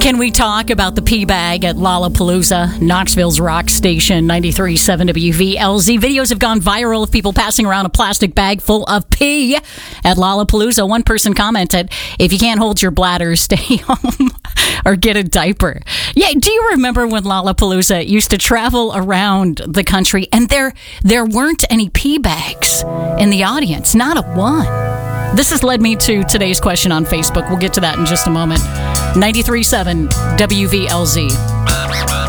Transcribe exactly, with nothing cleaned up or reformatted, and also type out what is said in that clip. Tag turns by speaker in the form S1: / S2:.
S1: Can we talk about the pee bag at Lollapalooza, Knoxville's rock station, ninety-three point seven W V L Z? Videos have gone viral of people passing around a plastic bag full of pee at Lollapalooza. One person commented, if you can't hold your bladder, stay home or get a diaper. Yeah, do you remember when Lollapalooza used to travel around the country and there there weren't any pee bags in the audience? Not a one. This has led me to today's question on Facebook. We'll get to that in just a moment. ninety-three point seven W V L Z.